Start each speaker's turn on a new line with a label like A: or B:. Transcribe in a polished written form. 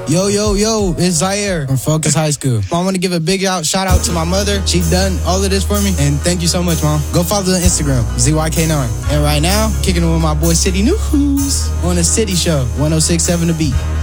A: Yo, it's Zaire from Focus High School. I want to give a big shout out to my mother. She done all of this for me, and thank you so much, Mom. Go follow the Instagram, ZYK9. And right now, kicking it with my boy City News on the City Show, 106.7 The Beat.